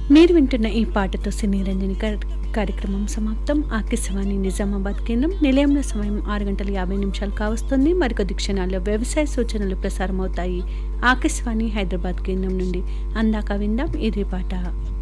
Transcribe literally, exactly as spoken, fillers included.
మీరు వింటున్న ఈ పాటతో సినీ రంజని కార్యక్రమం సమాప్తం. ఆకాశవాణి నిజామాబాద్ కేంద్రం. నిలయంలో సమయం ఆరు గంటల యాభై నిమిషాలు కావస్తుంది. మరికొద్ది క్షణాల్లో వ్యవసాయ సూచనలు ప్రసారమవుతాయి ఆకాశవాణి హైదరాబాద్ కేంద్రం నుండి. అందాక విందాం ఇదే పాట.